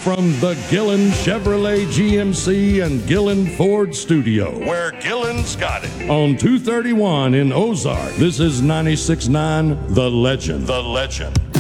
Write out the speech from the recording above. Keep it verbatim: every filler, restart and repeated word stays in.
from the Gillen Chevrolet G M C and Gillen Ford studio, where Gillen's got it, on two thirty-one in Ozark. This is ninety-six point nine The Legend. The Legend.